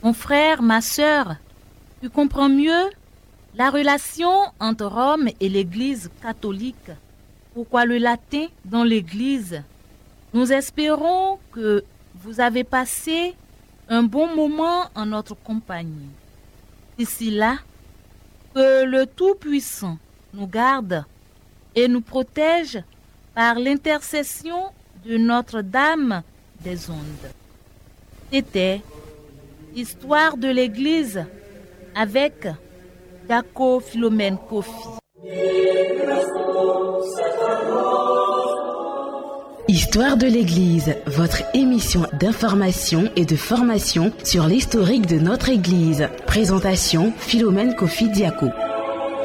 Mon frère, ma sœur, tu comprends mieux la relation entre Rome et l'Église catholique. Pourquoi le latin dans l'Église? Nous espérons que vous avez passé un bon moment en notre compagnie. D'ici là, que le Tout-Puissant nous garde et nous protège par l'intercession de Notre-Dame des Ondes. C'était Histoire de l'Église avec Gako Philomène Kofi. Histoire de l'Église, votre émission d'information et de formation sur l'historique de notre Église. Présentation Philomène Kofi Diako.